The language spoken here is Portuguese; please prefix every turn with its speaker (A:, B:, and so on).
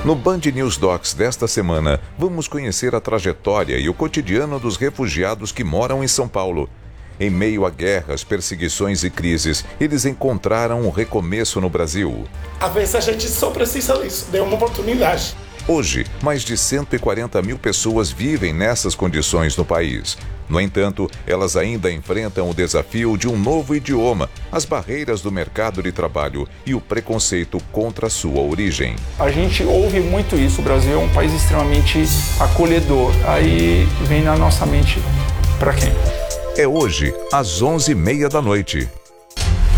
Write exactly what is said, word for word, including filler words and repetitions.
A: No Band News Docs desta semana, vamos conhecer a trajetória e o cotidiano dos refugiados que moram em São Paulo. Em meio a guerras, perseguições e crises, eles encontraram um recomeço no Brasil.
B: Às vezes a gente só precisa disso, de uma oportunidade.
A: Hoje, mais de cento e quarenta mil pessoas vivem nessas condições no país. No entanto, elas ainda enfrentam o desafio de um novo idioma, as barreiras do mercado de trabalho e o preconceito contra sua origem.
C: A gente ouve muito isso, o Brasil é um país extremamente acolhedor. Aí vem na nossa mente, para quem?
A: É hoje, às onze e meia da noite.